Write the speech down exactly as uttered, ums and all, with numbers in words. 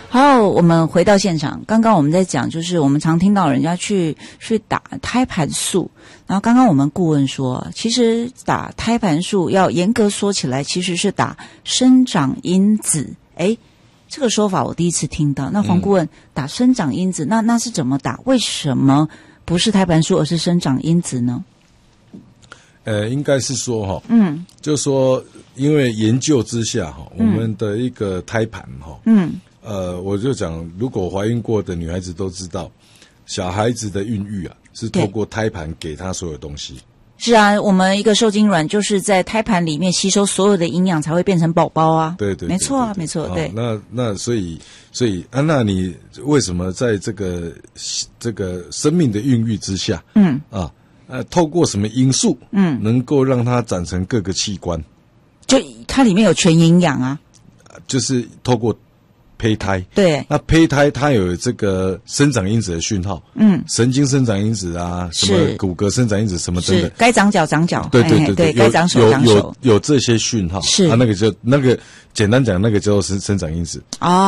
好，我们回到现场。刚刚我们在讲，就是我们常听到人家去去打胎盘素，然后刚刚我们顾问说，其实打胎盘素要严格说起来，其实是打生长因子。诶，这个说法我第一次听到。那黄顾问、嗯、打生长因子，那那是怎么打？为什么不是胎盘素，而是生长因子呢？ 呃，应该是说哈，嗯，就说因为研究之下哈，我们的一个胎盘哈，嗯，呃，我就讲，如果怀孕过的女孩子都知道，小孩子的孕育啊，是透过胎盘给她所有东西。 是啊，我们一个受精卵就是在胎盘里面吸收所有的营养，才会变成宝宝啊。 对 对, 对， 没错啊，没错，对。 哦、那那所以所以啊，那你为什么在这个这个生命的孕育之下，嗯啊？呃，透过什么因素，嗯，能够让它长成各个器官？ 就它里面有全营养啊， 就是透过胚胎。 对， 那胚胎它有这个生长因子的讯号，嗯，神经生长因子啊，什么骨骼生长因子什么等等， 该长脚长脚， 对对对对， 该长手长手， 有有有这些讯号， 是啊，那个就那个简单讲，那个叫做生生长因子。 哦。